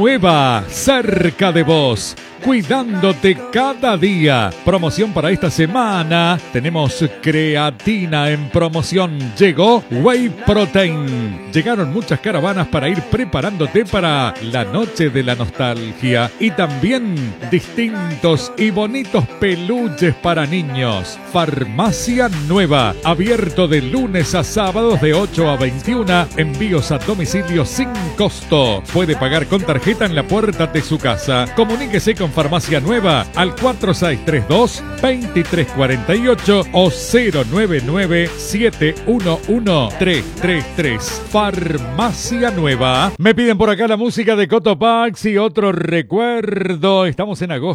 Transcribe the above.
Nueva, cerca de vos, cuidándote cada día. Promoción para esta semana. Tenemos creatina en promoción. Llegó Whey Protein. Llegaron muchas caravanas para ir preparándote para la noche de la nostalgia. Y también distintos y bonitos peluches para niños. Farmacia Nueva. Abierto de lunes a sábados de 8 a 21. Envíos a domicilio sin costo. Puede pagar con tarjeta en la puerta de su casa. Comuníquese con Farmacia Nueva al 4632-2348 o 099-711-333. Farmacia Nueva. Me piden por acá la música de Cotopaxi y otro recuerdo. Estamos en agosto.